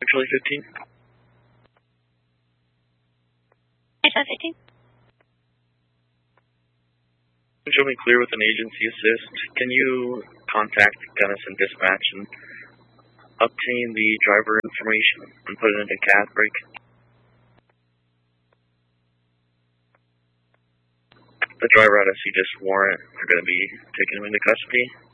Actually, 15. Yes, 15. Show me clear with an agency assist. Can you contact Gunnison Dispatch and obtain the driver information and put it into CAD break? The driver out of CJIS warrant are going to be taking him into custody.